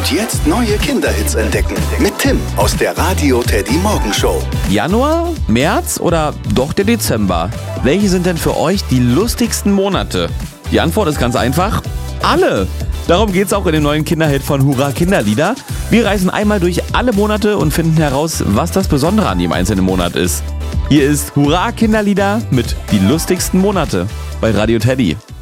Und jetzt neue Kinderhits entdecken mit Tim aus der Radio Teddy Morgenshow. Januar, März oder doch der Dezember? Welche sind denn für euch die lustigsten Monate? Die Antwort ist ganz einfach: alle! Darum geht's auch in dem neuen Kinderhit von Hurra Kinderlieder. Wir reisen einmal durch alle Monate und finden heraus, was das Besondere an jedem einzelnen Monat ist. Hier ist Hurra Kinderlieder mit die lustigsten Monate bei Radio Teddy.